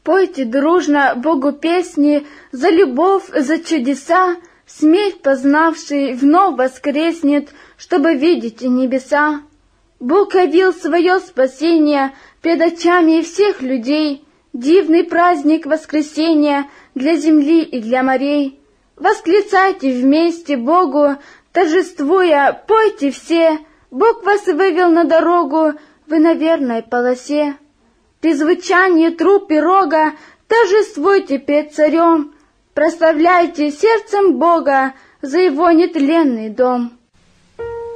Пойте дружно Богу песни за любовь, за чудеса. Смерть познавший вновь воскреснет, чтобы видеть небеса. Бог явил свое спасение пред очами всех людей. Дивный праздник воскресения для земли и для морей. Восклицайте вместе Богу, торжествуя, пойте все. Бог вас вывел на дорогу, вы на верной полосе. При звучании труб и рога торжествуйте пред царем. Прославляйте сердцем Бога за его нетленный дом.